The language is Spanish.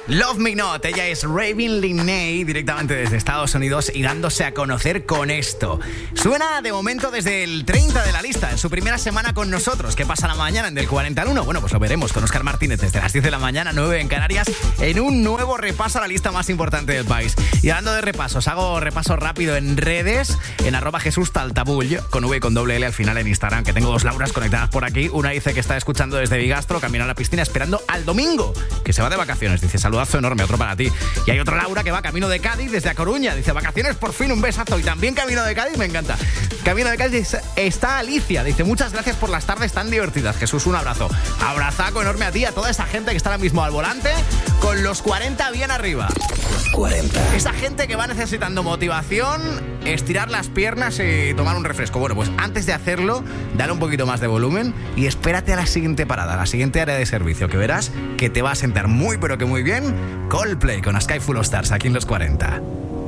Love Me Not, ella es Raven Linney, directamente desde Estados Unidos y dándose a conocer con esto. Suena de momento desde el 30 de la lista, en su primera semana con nosotros. ¿Qué pasa la mañana en Del 40 al 1? Bueno, pues lo veremos con Óscar Martínez desde las 10 de la mañana, 9 en Canarias, en un nuevo repaso a la lista más importante del país. Y hablando de repasos, hago repaso rápido en redes, en @JesusTaltabull, con V y con doble L al final en Instagram, que tengo dos Lauras conectadas por aquí. Una dice que está escuchando desde Bigastro, camino a la piscina, esperando al domingo, que se va de vacaciones. Dice, saludazo enorme, otro para ti. Y hay otra Laura que va camino de Cádiz desde A Coruña. Dice, vacaciones por fin, un besazo. Y también camino de Cádiz, me encanta. Camino de Cádiz está Alicia. Dice, muchas gracias por las tardes tan divertidas. Jesús, un abrazo. Abrazaco enorme a ti, a toda esa gente que está ahora mismo al volante, con los 40 bien arriba. 40. Esa gente que va necesitando motivación, estirar las piernas y tomar un refresco. Bueno, pues antes de hacerlo, dale un poquito más de volumen y espérate a la siguiente parada, a la siguiente área de servicio, que verás que te va a sentar muy pero que muy bien. Coldplay con A Sky Full of Stars aquí en los 40.